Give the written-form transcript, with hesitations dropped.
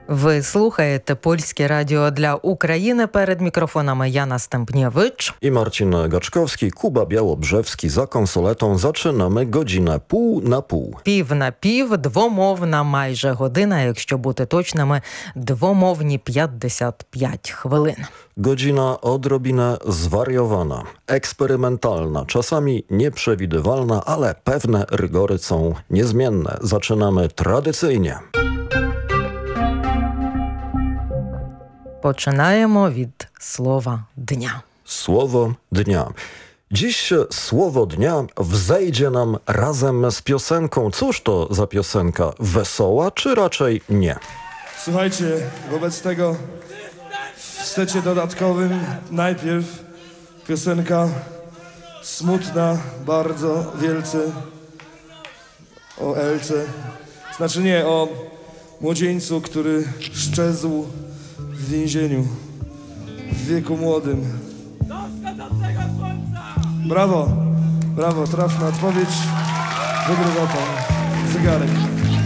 Ви слухаєте Польське радіо для України. Перед мікрофонами Jana Stępniewicz i Marcin Gaczkowski, Kuba Białobrzewski. Za konsoletą zaczynamy godzinę pół na pół. Пів на пів, двомовна майже година, якщо бути точними, двомовні 55 хвилин. Godzina odrobinę zwariowana, eksperymentalna, czasami nieprzewidywalna, ale pewne rygory są niezmienne. Zaczynamy tradycyjnie. Починаємо від слова дня. Słowo dnia. Dziś słowo dnia wzejdzie nam razem z piosenką. Cóż to za piosenka? Wesoła czy raczej nie? Słuchajcie, wobec tego w secie dodatkowym najpierw piosenka smutna, bardzo wielce, o Elce. Znaczy nie, o młodzieńcu, który szczezł w więzieniu w wieku młodym. Do wschodzącego słońca! Brawo, brawo, trafna odpowiedź. Wygrywa pan zegarek.